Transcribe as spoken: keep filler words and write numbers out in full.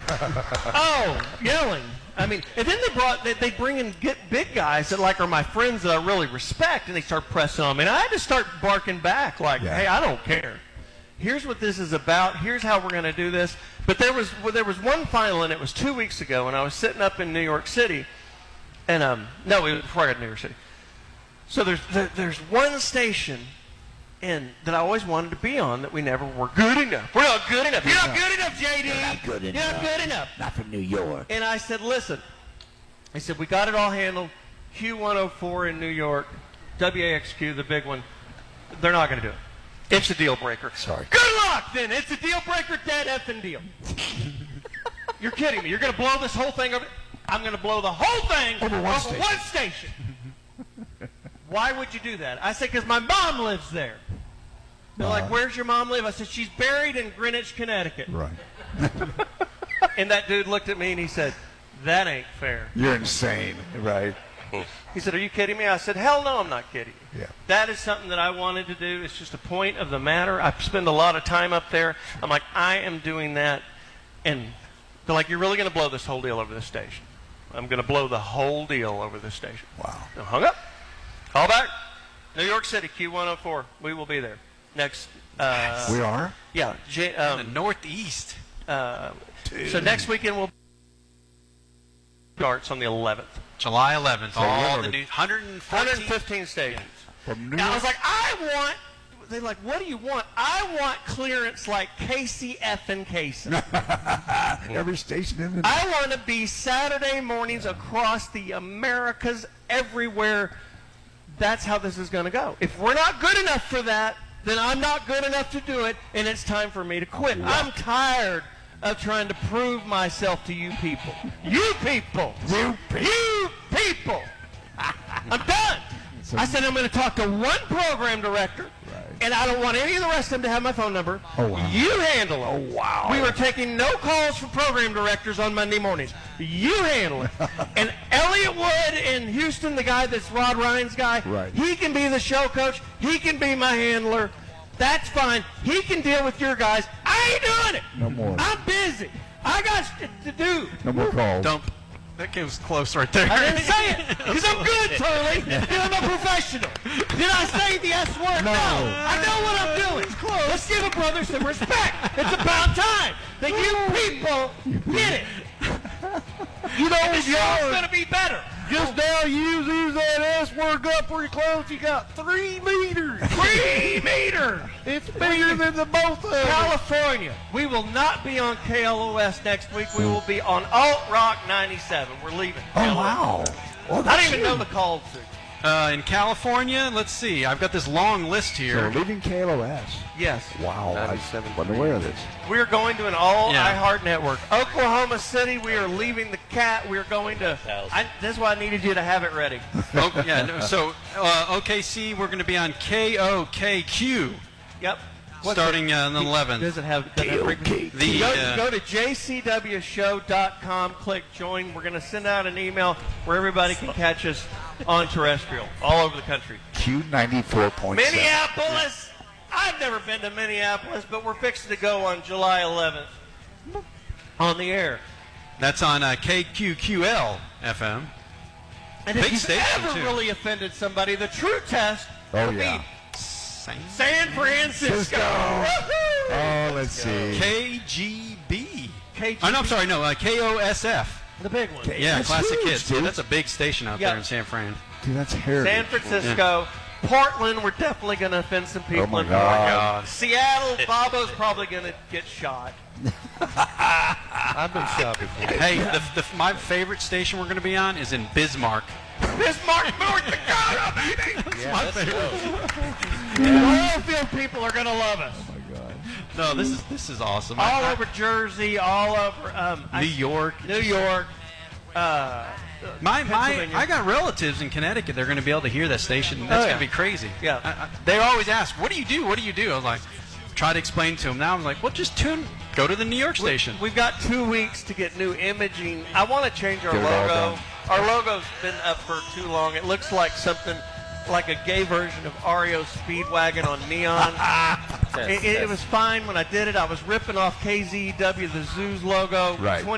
Oh, yelling. I mean, and then they brought, they, they bring in get big guys that like are my friends that I really respect, and they start pressing on me. And I had to start barking back like, Yeah. hey, I don't care. Here's what this is about. Here's how we're going to do this. But there was well, there was one final, and it was two weeks ago, and I was sitting up in New York City. And, um, no, it was before I got to New York City. So there's there, there's one station in that I always wanted to be on that we never were good enough. We're not good enough. You're not good enough, J D. You're not good You're enough. not good enough. Not from New York. And I said, listen. I said, we got it all handled. Q one oh four in New York. W A X Q, the big one. They're not going to do it. It's a deal breaker. Sorry. Good luck, then. It's a deal breaker, dead effing deal. You're kidding me. You're going to blow this whole thing over? I'm going to blow the whole thing Over one over station. one station. Why would you do that? I said, because my mom lives there. They're Uh-huh. like, where's your mom live? I said, she's buried in Greenwich, Connecticut. Right. And that dude looked at me and he said, that ain't fair. You're insane, right? He said, are you kidding me? I said, hell no, I'm not kidding you. Yeah. That is something that I wanted to do. It's just a point of the matter. I spend a lot of time up there. I'm like, I am doing that. And they're like, you're really going to blow this whole deal over this station. I'm going to blow the whole deal over this station. Wow. I hung up. Call back. New York City, Q one oh four. We will be there. Next. Uh, We are? Yeah. J, In um, the Northeast. uh, so next weekend we'll starts on the eleventh. July eleventh. So all we're the gonna- new one hundred fourteen. one hundred fifteen stations. From New And I York? was like, I want. They're like, what do you want? I want clearance like Casey F and Casey. Every station in the... I want to be Saturday mornings across the Americas, everywhere. That's how this is going to go. If we're not good enough for that, then I'm not good enough to do it, and it's time for me to quit. I'm tired of trying to prove myself to you people. You people. You people. You people. I'm done. I said I'm going to talk to one program director, and I don't want any of the rest of them to have my phone number. Oh, wow. You handle it. Oh, wow. We were taking no calls from program directors on Monday mornings. You handle it. And Elliot Wood in Houston, the guy that's Rod Ryan's guy, Right. he can be the show coach. He can be my handler. That's fine. He can deal with your guys. I ain't doing it. No more. I'm busy. I got shit to do. No more calls. Dump. That was close right there. I didn't say it because I'm good, Turley. And I'm a professional. Did I say the S word? No. I know what I'm doing. Let's give a brother some respect. It's about time that you people get it. You know, the show's going to be better. Just now you use that S word up pretty close. You got three meters. Three meters. It's bigger than the both of them. California. We will not be on K L O S next week. We will be on Alt Rock ninety-seven. We're leaving. Oh, K L O S. wow. Well, I that's don't even know huge. the call to. Uh, in California, let's see. I've got this long list So here. leaving K L O S. Yes. Wow. I wasn't aware of this. We are going to an all Yeah. iHeart network. Oklahoma City, we are leaving the cat. We are going to. I, this is why I needed you to have it ready. Oh, yeah. No, so uh, O K C, we're going to be on K O K Q Yep. What's starting it? uh, on the eleventh. Does it have, does it have frequency? The, Go, uh, go to j c w show dot com, click join. We're going to send out an email where everybody can catch us on terrestrial all over the country. Q ninety-four point seven. Minneapolis. I've never been to Minneapolis, but we're fixing to go on July eleventh on the air. That's on uh, K Q Q L F M. And if Big you've station, ever too. really offended somebody, the true test Oh, will yeah. be Same. San Francisco. Cisco. Woohoo! Oh, let's see. K G B. K G B. Oh, no, I'm sorry. No, uh, K O S F. The big one. K- Yeah, That's Classic huge, Hits. dude. Yeah, that's a big station out Yeah. there in San Fran. Dude, that's heritage. San Francisco. Portland, we're definitely going to offend some people. Oh, my in God. Portland. Seattle, Bobo's probably going to get shot. I've been shot before. Hey, the, the, my favorite station we're going to be on is in Bismarck. Bismarck, North Dakota, baby! Yeah, that's dope. The Oilfield people are going to love us. Oh, my God. No, this is this is awesome. All I- I- over Jersey, all over um, New I- York. New York. Uh, My my, Pennsylvania. I got relatives in Connecticut. They're going to be able to hear that station. That's Oh, yeah. going to be crazy. Yeah. I, I, they always ask, "What do you do? What do you do?" I was like, try to explain to them. Now I'm like, "Well, just tune. Go to the New York station." We've got two weeks to get new imaging. I want to change our Get it all logo. done. Our logo's been up for too long. It looks like something like a gay version of R E O Speedwagon on neon. it, it, it was fine when I did it. I was ripping off K Z E W, the Zoo's logo, Right.